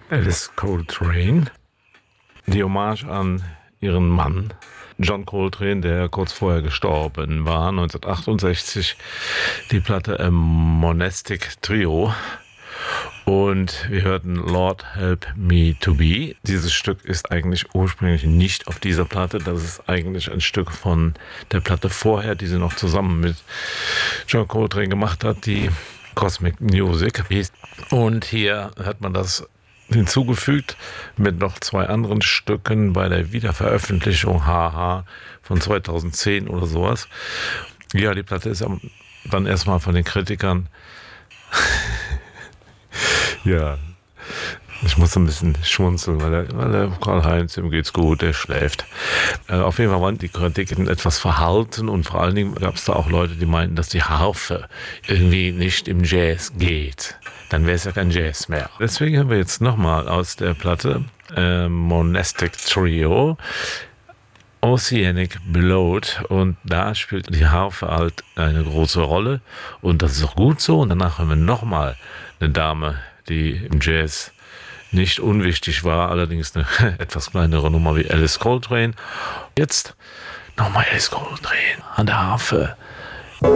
Alice Coltrane. Die Hommage an ihren Mann, John Coltrane, der kurz vorher gestorben war, 1968. Die Platte Monastic Trio. Und wir hörten Lord Help Me to Be. Dieses Stück ist eigentlich ursprünglich nicht auf dieser Platte. Das ist eigentlich ein Stück von der Platte vorher, die sie noch zusammen mit John Coltrane gemacht hat, die Cosmic Music. Und hier hat man das hinzugefügt mit noch 2 anderen Stücken bei der Wiederveröffentlichung Haha von 2010 oder sowas. Ja, die Platte ist dann erstmal von den Kritikern ja, ich muss ein bisschen schmunzeln, weil der Karl-Heinz, ihm geht's gut, der schläft. Auf jeden Fall waren die Kritiken etwas verhalten und vor allen Dingen gab es da auch Leute, die meinten, dass die Harfe irgendwie nicht im Jazz geht. Dann wäre es ja kein Jazz mehr. Deswegen haben wir jetzt nochmal aus der Platte Monastic Trio Oceanic Bloat, und da spielt die Harfe halt eine große Rolle und das ist auch gut so. Und danach haben wir nochmal eine Dame, die im Jazz nicht unwichtig war, allerdings eine etwas kleinere Nummer wie Alice Coltrane. Jetzt nochmal Alice Coltrane an der Harfe.